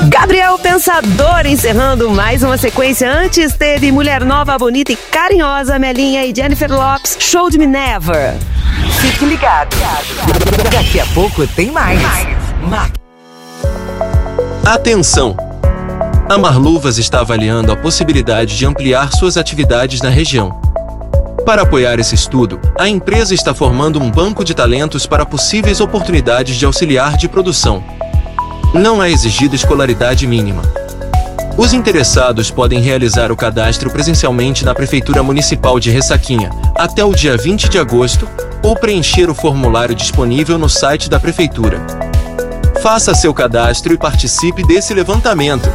Gabriel Pensador encerrando mais uma sequência. Antes teve Mulher Nova, Bonita e Carinhosa, Melinha e Jennifer Lopes, Show Me Never. Fique ligado. Daqui a pouco tem mais. Atenção! A Marluvas está avaliando a possibilidade de ampliar suas atividades na região. Para apoiar esse estudo, a empresa está formando um banco de talentos para possíveis oportunidades de auxiliar de produção. Não é exigida escolaridade mínima. Os interessados podem realizar o cadastro presencialmente na Prefeitura Municipal de Ressaquinha até o dia 20 de agosto ou preencher o formulário disponível no site da Prefeitura. Faça seu cadastro e participe desse levantamento.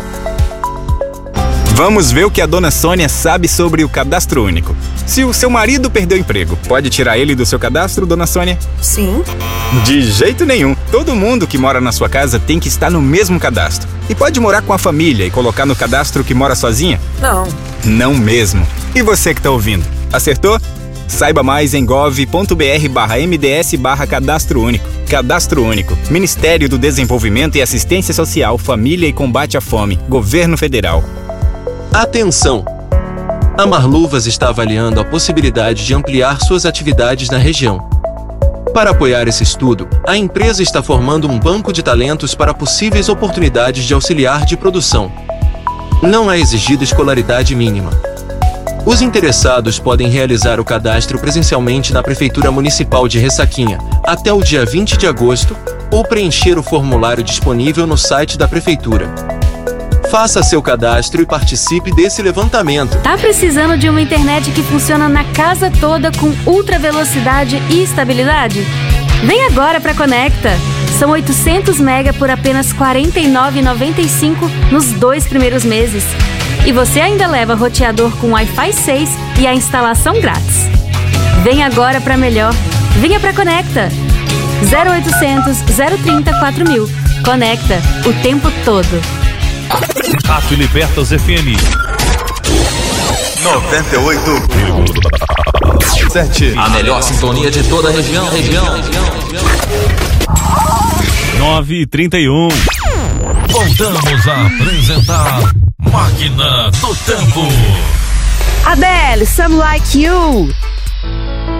Vamos ver o que a dona Sônia sabe sobre o cadastro único. Se o seu marido perdeu o emprego, pode tirar ele do seu cadastro, dona Sônia? Sim. De jeito nenhum. Todo mundo que mora na sua casa tem que estar no mesmo cadastro. E pode morar com a família e colocar no cadastro que mora sozinha? Não. Não mesmo. E você que tá ouvindo, acertou? Saiba mais em gov.br/mds/cadastro único. Cadastro Único. Ministério do Desenvolvimento e Assistência Social, Família e Combate à Fome. Governo Federal. Atenção! A Marluvas está avaliando a possibilidade de ampliar suas atividades na região. Para apoiar esse estudo, a empresa está formando um banco de talentos para possíveis oportunidades de auxiliar de produção. Não é exigida escolaridade mínima. Os interessados podem realizar o cadastro presencialmente na Prefeitura Municipal de Ressaquinha até o dia 20 de agosto ou preencher o formulário disponível no site da Prefeitura. Faça seu cadastro e participe desse levantamento. Tá precisando de uma internet que funciona na casa toda com ultra velocidade e estabilidade? Vem agora pra Conecta. São 800 mega por apenas R$ 49,95 nos 2 primeiros meses. E você ainda leva roteador com Wi-Fi 6 e a instalação grátis. Vem agora pra melhor. Venha pra Conecta. 0800 030 4000. Conecta o tempo todo. Rádio Libertas FM 98,7. A melhor sintonia de toda a região. 9h31. Voltamos a apresentar Máquina do Tempo. Adele, Some Like You.